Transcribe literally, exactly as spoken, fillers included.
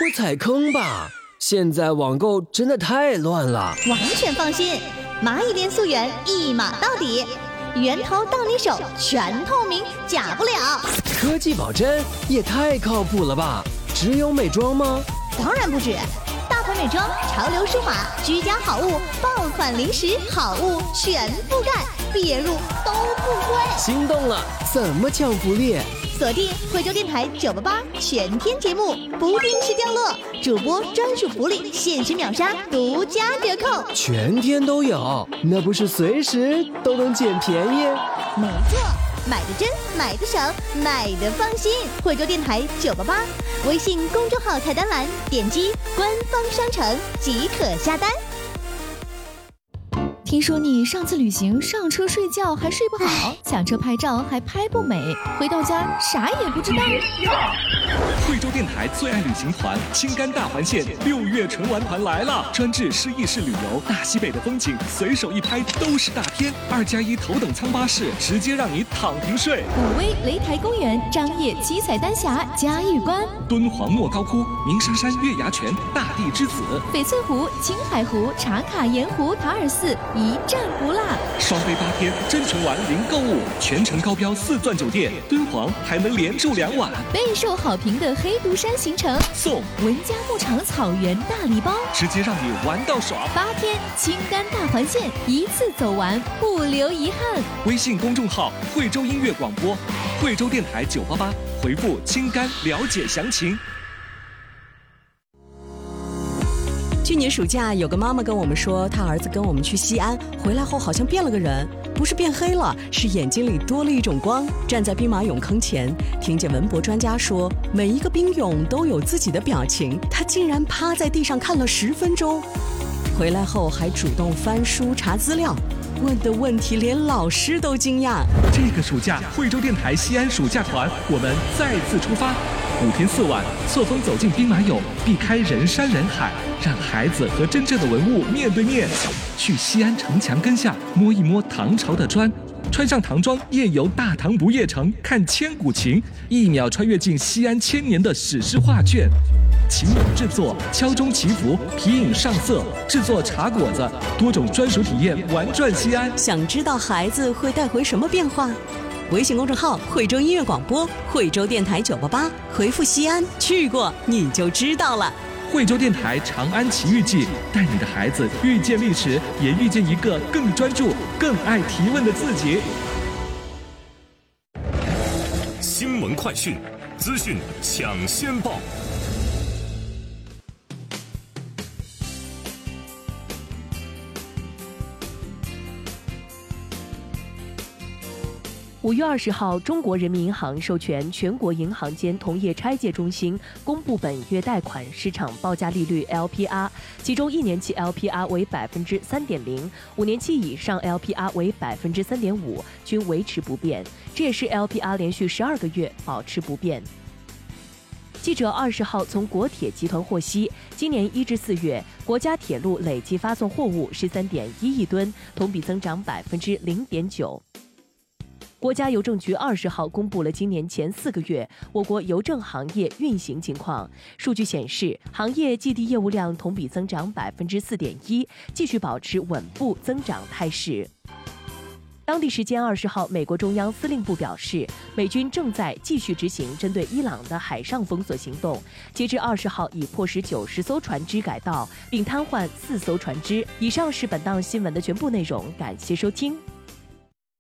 会踩坑吧？现在网购真的太乱了。 完全放心，蚂蚁链溯源一码到底，源头到你手，全透明，假不了。 科技保真也太靠谱了吧？只有美妆吗？ 当然不止，大牌美妆、潮流舒华、居家好物、爆款零食好物全覆盖，别入都不亏。 心动了，怎么抢福利？ 锁定惠州电台九八八全天节目，不定时掉落，主播专属福利，限时秒杀，独家折扣， 全天都有，那不是随时都能捡便宜？ 没错，买的真，买的省，买的放心。惠州电台九八八，微信公众号菜单栏点击官方商城即可下单。 听说你上次旅行上车睡觉还睡不好，下车拍照还拍不美，回到家啥也不知道。 惠州电台最爱旅行团青甘大环线六月纯玩团来了，专治失忆式旅游，大西北的风景随手一拍都是大片，二加一头等舱巴士，直接让你躺平睡。 武威擂台公园、张掖七彩丹霞、嘉峪关、 敦煌莫高窟、鸣沙山月牙泉、大地之子、 翡翠湖、青海湖、茶卡盐湖、塔尔寺，一站不落。 双飞八天，真纯玩零购物，全程高标四钻酒店，敦煌还能连住两晚。 备受好评的黑独山行程送文家牧场草原大礼包， 直接让你玩到爽。 八天青甘大环线，一次走完不留遗憾。 微信公众号惠州音乐广播，惠州电台九八八，回复青甘了解详情。 去年暑假，有个妈妈跟我们说，她儿子跟我们去西安，回来后好像变了个人，不是变黑了，是眼睛里多了一种光。站在兵马俑坑前，听见文博专家说，每一个兵俑都有自己的表情，他竟然趴在地上看了十分钟。回来后还主动翻书查资料，问的问题连老师都惊讶。 这个暑假，惠州电台西安暑假团，我们再次出发。五天四晚，错峰走进兵马俑，避开人山人海，让孩子和真正的文物面对面。去西安城墙根下摸一摸唐朝的砖，穿上唐装夜游大唐不夜城，看千古情，一秒穿越进西安千年的史诗画卷。琴俑制作、敲钟祈福、皮影上色、制作茶果子，多种专属体验玩转西安。 想知道孩子会带回什么变化？微信公众号惠州音乐广播，惠州电台九八八，回复西安，去过你就知道了。 惠州电台长安奇遇记，带你的孩子遇见历史，也遇见一个更专注、更爱提问的自己。 新闻快讯，资讯抢先报。 五月二十号，中国人民银行授权全国银行间同业拆借中心公布本月贷款市场报价利率 L P R， 其中一年期 L P R 为百分之三点零，五年期以上 L P R 为百分之三点五，均维持不变。这也是 L P R 连续十二个月保持不变。记者二十号从国铁集团获悉，今年一至四月，国家铁路累计发送货物十三点一亿吨，同比增长百分之零点九。国家邮政局二十号公布了今年前四个月我国邮政行业运行情况。数据显示，行业寄递业务量同比增长百分之四点一，继续保持稳步增长态势。当地时间二十号，美国中央司令部表示，美军正在继续执行针对伊朗的海上封锁行动。截至二十号，已迫使九十艘船只改道，并瘫痪四艘船只。以上是本档新闻的全部内容，感谢收听。